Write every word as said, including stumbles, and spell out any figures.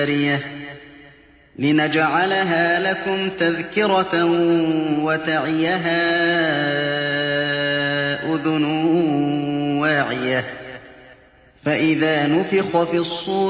لنجعلها لكم تذكرة وتعيها أذن واعية فإذا نفخ في الصور